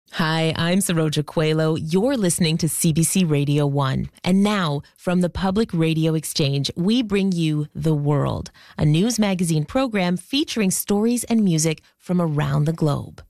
Hi, I'm Saroja Coelho. You're listening to CBC Radio 1. And now, from the Public Radio Exchange, we bring you The World, a news magazine program featuring stories and music from around the globe.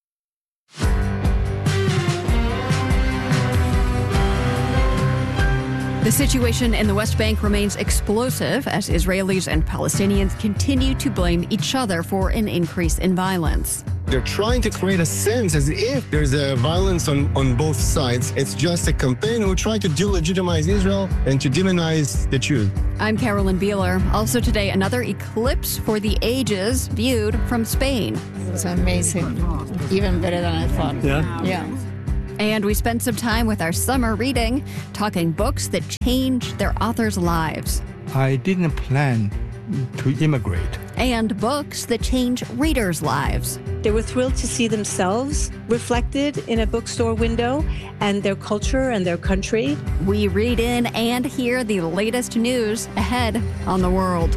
The situation in the West Bank remains explosive as Israelis and Palestinians continue to blame each other for an increase in violence. They're trying to create a sense as if there's a violence on both sides. It's just a campaign who try to delegitimize Israel and to demonize the Jews. I'm Carolyn Beeler. Also today, another eclipse for the ages viewed from Spain. It was amazing. Even better than I thought. Yeah. And we spent some time with our summer reading, talking books that changed their authors' lives. I didn't plan to immigrate. And books that change readers' lives. They were thrilled to see themselves reflected in a bookstore window and their culture and their country. We read in and hear the latest news ahead on The World.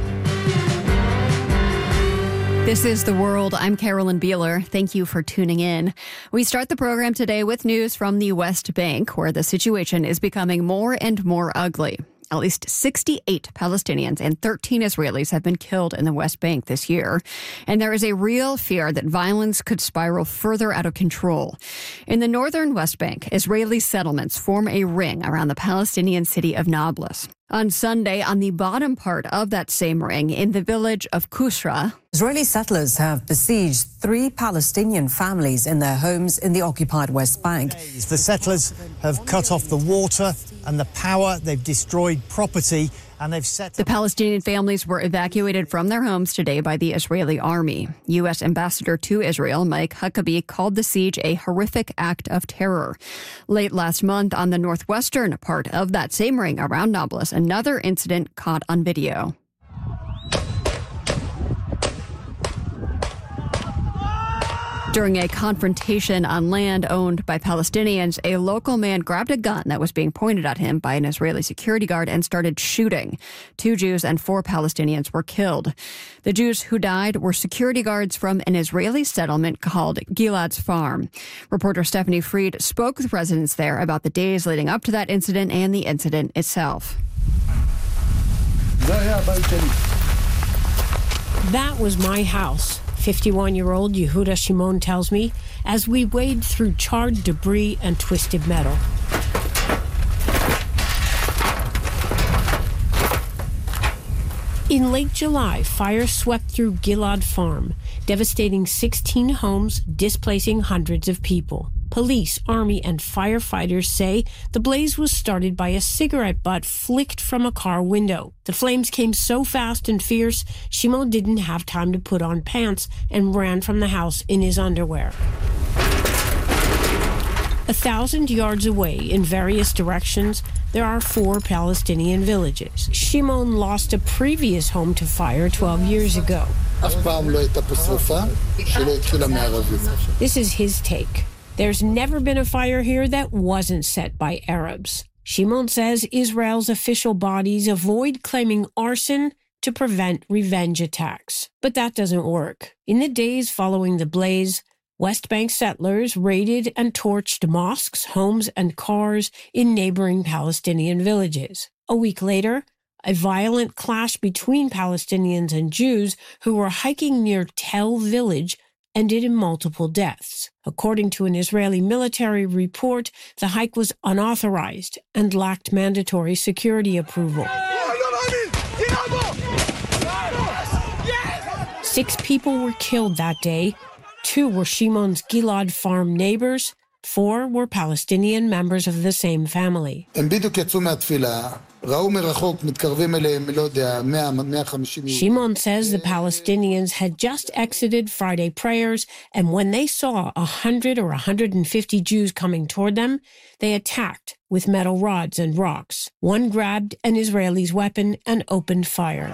This is The World. I'm Carolyn Beeler. Thank you for tuning in. We start the program today with news from the West Bank, where the situation is becoming more and more ugly. At least 68 Palestinians and 13 Israelis have been killed in the West Bank this year. And there is a real fear that violence could spiral further out of control. In the northern West Bank, Israeli settlements form a ring around the Palestinian city of Nablus. On Sunday, on the bottom part of that same ring, in the village of Kusra, Israeli settlers have besieged 3 Palestinian families in their homes in the occupied West Bank. The settlers have cut off the water and the power. They've destroyed property. And they've set the Palestinian families were evacuated from their homes today by the Israeli army. U.S. Ambassador to Israel, Mike Huckabee, called the siege a horrific act of terror. Late last month, on the northwestern part of that same ring around Nablus, another incident caught on video. During a confrontation on land owned by Palestinians, a local man grabbed a gun that was being pointed at him by an Israeli security guard and started shooting. 2 Jews and 4 Palestinians were killed. The Jews who died were security guards from an Israeli settlement called Gilad's Farm. Reporter Stephanie Fried spoke with residents there about the days leading up to that incident and the incident itself. That was my house. 51-year-old Yehuda Shimon tells me, as we wade through charred debris and twisted metal. In late July, fire swept through Gilad Farm, devastating 16 homes, displacing hundreds of people. Police, army, and firefighters say the blaze was started by a cigarette butt flicked from a car window. The flames came so fast and fierce, Shimon didn't have time to put on pants and ran from the house in his underwear. 1,000 yards away in various directions, there are 4 Palestinian villages. Shimon lost a previous home to fire 12 years ago. This is his take. There's never been a fire here that wasn't set by Arabs. Shimon says Israel's official bodies avoid claiming arson to prevent revenge attacks. But that doesn't work. In the days following the blaze, West Bank settlers raided and torched mosques, homes, and cars in neighboring Palestinian villages. A week later, a violent clash between Palestinians and Jews who were hiking near Tel Village ended in multiple deaths. According to an Israeli military report, the hike was unauthorized and lacked mandatory security approval. 6 people were killed that day. 2 were Shimon's Gilad Farm neighbors. 4 were Palestinian members of the same family. Shimon says the Palestinians had just exited Friday prayers, and when they saw 100 or 150 Jews coming toward them, they attacked with metal rods and rocks. One grabbed an Israeli's weapon and opened fire.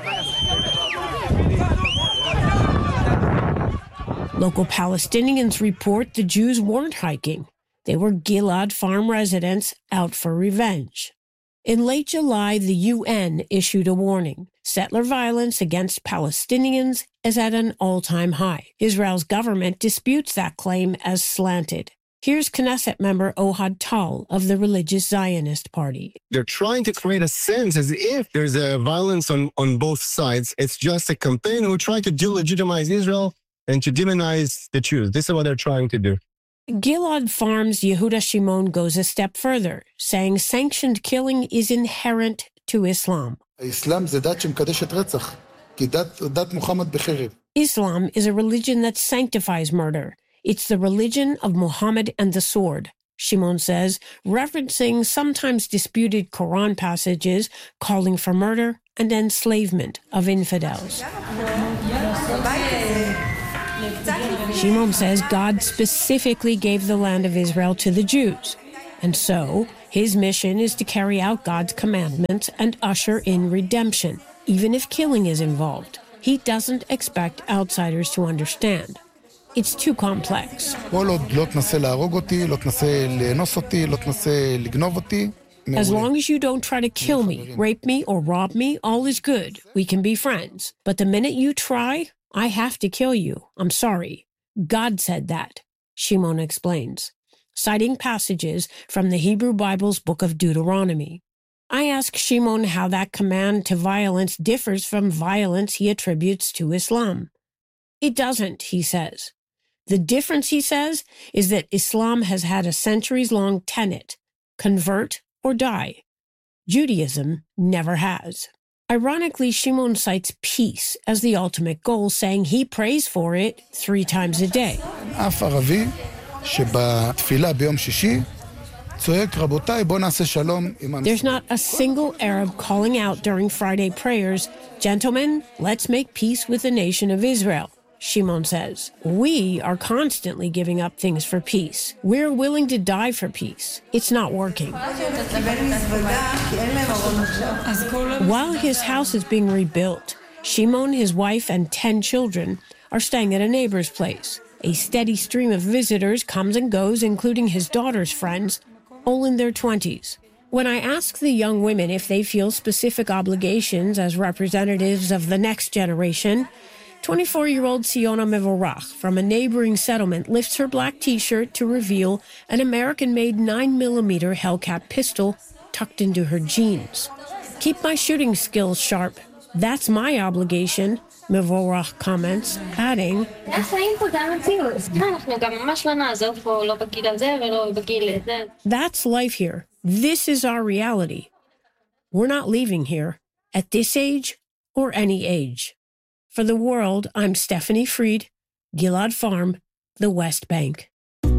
Local Palestinians report the Jews weren't hiking. They were Gilad Farm residents out for revenge. In late July, the UN issued a warning. Settler violence against Palestinians is at an all-time high. Israel's government disputes that claim as slanted. Here's Knesset member Ohad Tal of the Religious Zionist Party. They're trying to create a sense as if there's a violence on both sides. It's just a campaign who try to delegitimize Israel and to demonize the Jews. This is what they're trying to do. Gilad Farm's Yehuda Shimon goes a step further, saying sanctioned killing is inherent to Islam. Islam is a religion that sanctifies murder. It's the religion of Muhammad and the sword, Shimon says, referencing sometimes disputed Quran passages calling for murder and enslavement of infidels. Shimon says God specifically gave the land of Israel to the Jews, and so his mission is to carry out God's commandments and usher in redemption, even if killing is involved. He doesn't expect outsiders to understand. It's too complex. As long as you don't try to kill me, rape me, or rob me, all is good. We can be friends. But the minute you try, I have to kill you. I'm sorry. God said that, Shimon explains, citing passages from the Hebrew Bible's book of Deuteronomy. I ask Shimon how that command to violence differs from violence he attributes to Islam. It doesn't, he says. The difference, he says, is that Islam has had a centuries-long tenet, convert or die. Judaism never has. Ironically, Shimon cites peace as the ultimate goal, saying he prays for it 3 times a day. There's not a single Arab calling out during Friday prayers, "Gentlemen, let's make peace with the nation of Israel." Shimon says, we are constantly giving up things for peace. We're willing to die for peace. It's not working. While his house is being rebuilt, Shimon, his wife, and 10 children are staying at a neighbor's place. A steady stream of visitors comes and goes, including his daughter's friends, all in their 20s. When I ask the young women if they feel specific obligations as representatives of the next generation, 24-year-old Siona Mevorach from a neighboring settlement lifts her black T-shirt to reveal an American-made 9mm Hellcat pistol tucked into her jeans. Keep my shooting skills sharp. That's my obligation, Mevorach comments, adding, that's life here. This is our reality. We're not leaving here, at this age or any age. For The World, I'm Stephanie Fried, Gilad Farm, the West Bank.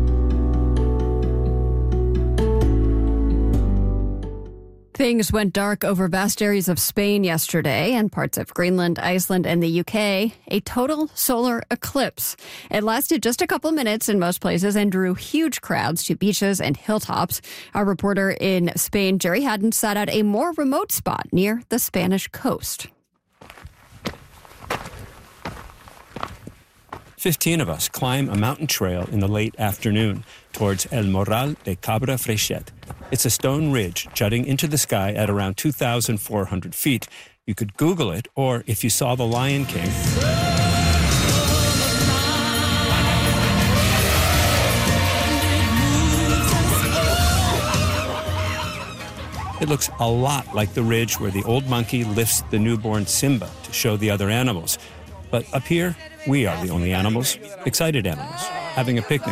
Things went dark over vast areas of Spain yesterday and parts of Greenland, Iceland, and the UK. A total solar eclipse. It lasted just a couple minutes in most places and drew huge crowds to beaches and hilltops. Our reporter in Spain, Jerry Haddon, sat at a more remote spot near the Spanish coast. 15 of us climb a mountain trail in the late afternoon towards El Morral de Cabra Freixet. It's a stone ridge jutting into the sky at around 2,400 feet. You could Google it, or if you saw The Lion King, it looks a lot like the ridge where the old monkey lifts the newborn Simba to show the other animals. But up here, we are the only animals, excited animals, having a picnic.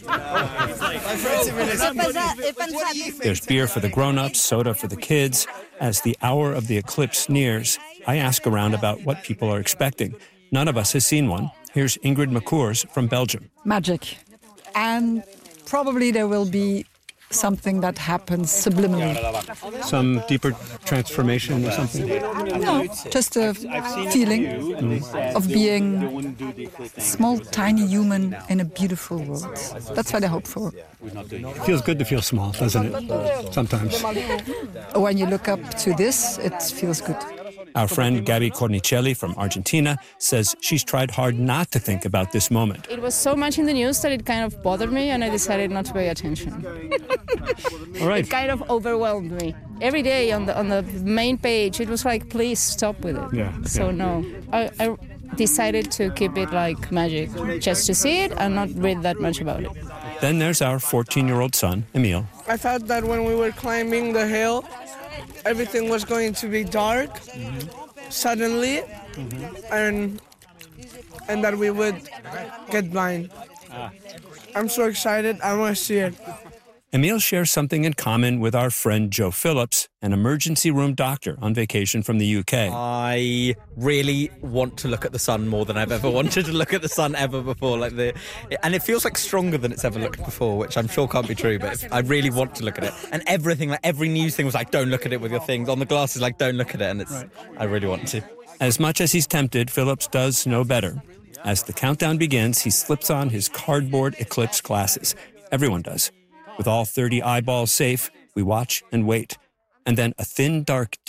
There's beer for the grown-ups, soda for the kids. As the hour of the eclipse nears, I ask around about what people are expecting. None of us has seen one. Here's Ingrid McCours from Belgium. Magic. And probably there will be something that happens subliminally. Some deeper transformation or something? No, just a feeling of being a small, tiny human in a beautiful world. That's what I hope for. It feels good to feel small, doesn't it? Sometimes. When you look up to this, it feels good. Our friend Gabby Cornicelli from Argentina says she's tried hard not to think about this moment. It was so much in the news that it kind of bothered me, and I decided not to pay attention. All right. It kind of overwhelmed me. Every day on the main page, it was like, please stop with it. Yeah. So no, I decided to keep it like magic, just to see it and not read that much about it. Then there's our 14-year-old son, Emil. I thought that when we were climbing the hill, everything was going to be dark suddenly, and that we would get blind. I'm so excited. I want to see it. Emil shares something in common with our friend Joe Phillips, an emergency room doctor on vacation from the UK. I really want to look at the sun more than I've ever wanted to look at the sun ever before. And it feels like stronger than it's ever looked before, which I'm sure can't be true, but I really want to look at it. And everything, like every news thing was like, don't look at it with your things. On the glasses, like, don't look at it. And I really want to. As much as he's tempted, Phillips does know better. As the countdown begins, he slips on his cardboard Eclipse glasses. Everyone does. With all 30 eyeballs safe, we watch and wait. And then a thin, dark